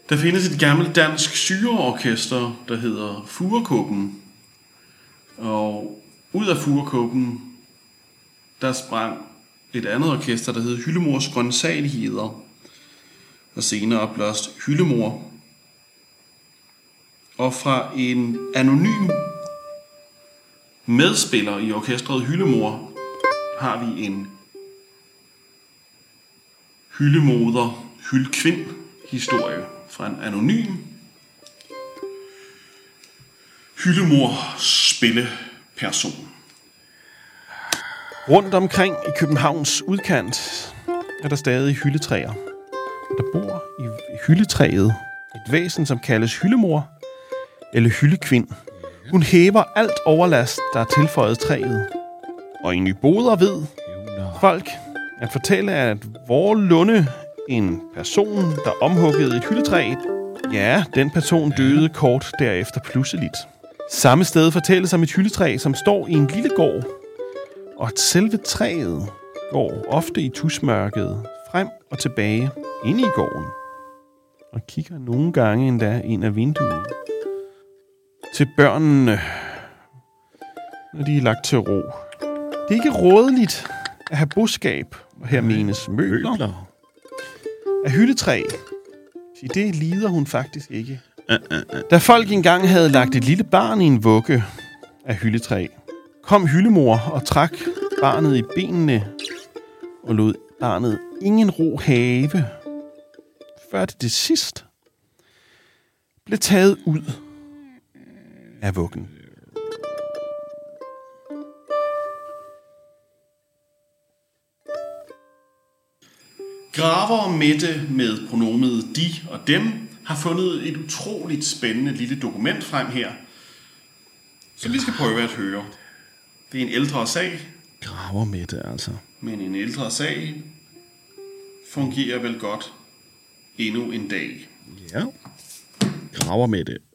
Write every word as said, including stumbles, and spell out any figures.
Der findes et gammelt dansk syreorkester, der hedder Furekåben. Og ud af Furekåben, der sprang et andet orkester, der hed Hyllemors Grøntsageligheder. Og senere opblåst Hyllemor. Og fra en anonym medspiller i orkestret Hyllemor har vi en hyldemoder, hyldkvind historie fra en anonym Hyllemor spilleperson. Rundt omkring i Københavns udkant er der stadig hylletræer. Der bor i hylletræet et væsen, som kaldes Hyllemor eller hyldekvind. Hun hæver alt overlast, der er tilføjet træet. Og i Nyboder ved folk at fortælle, at Vorlunde, en person, der omhuggede et hylletræ, ja, den person døde kort derefter pludseligt. Samme sted fortælles om et hylletræ, som står i en lille gård, og at selve træet går ofte i tusmørket frem og tilbage inde i gården, og kigger nogle gange endda ind af vinduet til børnene, når de er lagt til ro. Det er ikke rådeligt at have boskab, og her menes møbler, møbler. af hylletræ. Så det lider hun faktisk ikke. Uh, uh, uh. Da folk engang havde lagt et lille barn i en vugge af hylletræ, kom Hyllemor og trak barnet i benene og lod barnet ingen ro have, før det til sidst blev taget ud af vuggen. Graver Mette med pronomet de og dem har fundet et utroligt spændende lille dokument frem her, som vi skal prøve at høre. Det er en ældre sag. Graver Mette, altså. Men en ældre sag fungerer vel godt endnu en dag. Ja. Graver Mette.